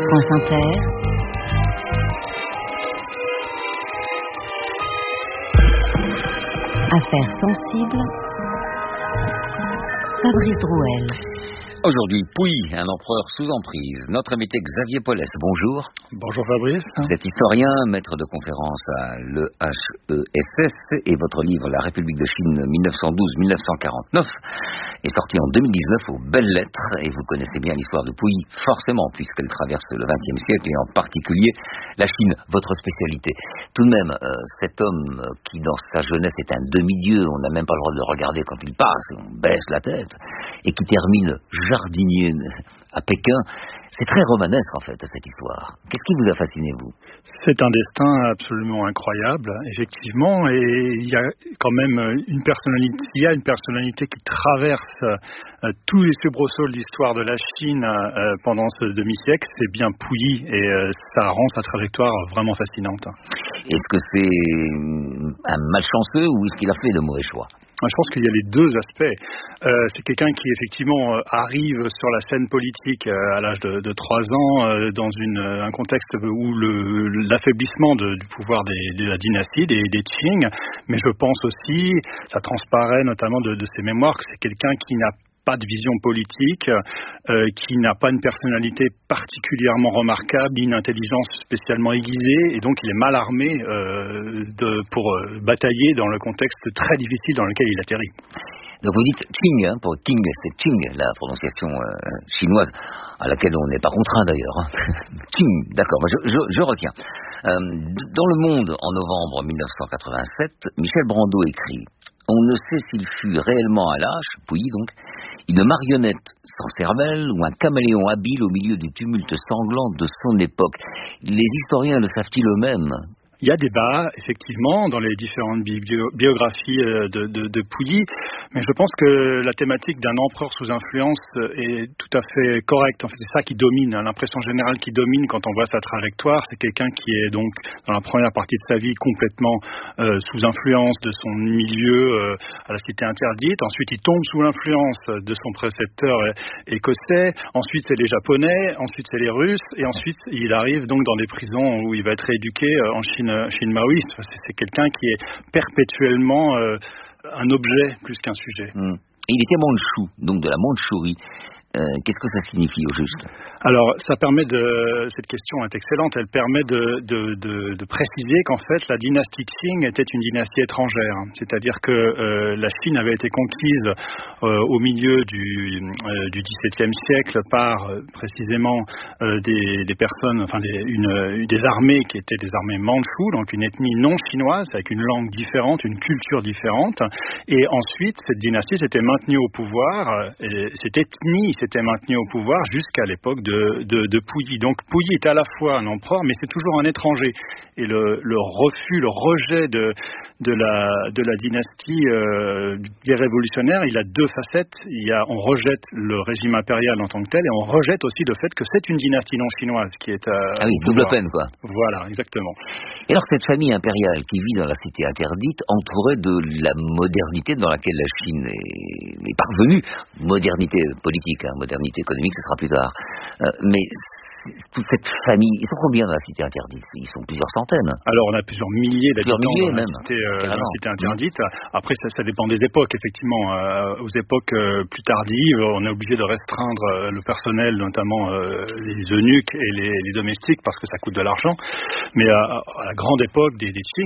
France Inter. Affaires sensibles. Fabrice Drouel. Aujourd'hui, Pouilly, un empereur sous emprise. Notre invité Xavier Paulès, bonjour. Bonjour Fabrice. Vous êtes historien, maître de conférence à l'EHESS et votre livre La République de Chine 1912-1949 est sorti en 2019 aux Belles Lettres et vous connaissez bien l'histoire de Pouilly, forcément, puisqu'elle traverse le XXe siècle et en particulier la Chine, votre spécialité. Tout de même, cet homme qui dans sa jeunesse est un demi-dieu, on n'a même pas le droit de le regarder quand il passe, on baisse la tête, et qui termine jardinier à Pékin, c'est très romanesque en fait cette histoire. Qu'est-ce qui vous a fasciné vous ? C'est un destin absolument incroyable, effectivement, et il y a quand même une personnalité qui traverse tous les soubresauts de l'histoire de la Chine pendant ce demi-siècle, c'est bien Pouilly, et ça rend sa trajectoire vraiment fascinante. Est-ce que c'est un malchanceux ou est-ce qu'il a fait de mauvais choix ? Je pense qu'il y a les deux aspects. C'est quelqu'un qui effectivement arrive sur la scène politique à l'âge de 3 ans dans un contexte où l'affaiblissement du pouvoir de la dynastie des Qing, mais je pense aussi, ça transparaît notamment de ses mémoires, que c'est quelqu'un qui n'a pas de vision politique, qui n'a pas une personnalité particulièrement remarquable, ni une intelligence spécialement aiguisée, et donc il est mal armé pour batailler dans le contexte très difficile dans lequel il atterrit. Donc vous dites Qing, pour Qing, c'est Qing, la prononciation chinoise, à laquelle on n'est pas contraint d'ailleurs. Qing, d'accord, je retiens. Dans Le Monde, en novembre 1987, Michel Brandot écrit: on ne sait s'il fut réellement à l'âge, Pouilly donc, une marionnette sans cervelle ou un caméléon habile au milieu du tumulte sanglant de son époque. Les historiens le savent-ils eux-mêmes ? Il y a débat, effectivement, dans les différentes biographies de Pouilly, mais je pense que la thématique d'un empereur sous influence est tout à fait correcte. En fait, c'est ça qui domine, l'impression générale qui domine quand on voit sa trajectoire. C'est quelqu'un qui est donc, dans la première partie de sa vie, complètement sous influence de son milieu à la cité interdite. Ensuite, il tombe sous l'influence de son précepteur écossais. Ensuite, c'est les Japonais. Ensuite, c'est les Russes. Et ensuite, il arrive donc dans des prisons où il va être rééduqué en Chine maoïste. C'est quelqu'un qui est perpétuellement un objet plus qu'un sujet. Et il était mandchou, donc de la Mandchourie. Qu'est-ce que ça signifie au juste ? Alors, cette question est excellente. Elle permet de préciser qu'en fait, la dynastie Qing était une dynastie étrangère. C'est-à-dire que la Chine avait été conquise au milieu du XVIIe siècle par précisément des personnes, enfin des armées qui étaient des armées mandchoues, donc une ethnie non chinoise avec une langue différente, une culture différente. Et ensuite, cette dynastie s'était maintenue au pouvoir. Et cette ethnie s'était maintenue au pouvoir jusqu'à l'époque de Pouilly. Donc Pouilly est à la fois un empereur, mais c'est toujours un étranger. Et le rejet de la dynastie des révolutionnaires, il a deux facettes. On rejette le régime impérial en tant que tel, et on rejette aussi le fait que c'est une dynastie non chinoise qui est ah oui, double peine quoi. Voilà, exactement. Et alors cette famille impériale qui vit dans la cité interdite, entourée de la modernité dans laquelle la Chine est parvenue, modernité politique, modernité économique, ce sera plus tard. Mais toute cette famille, ils sont combien dans la cité interdite ? Ils sont plusieurs centaines. Alors on a plusieurs milliers d'habitants dans la cité interdite. Après ça dépend des époques, effectivement. Aux époques plus tardives, on est obligé de restreindre le personnel, notamment les eunuques et les domestiques, parce que ça coûte de l'argent. Mais à la grande époque des Qing,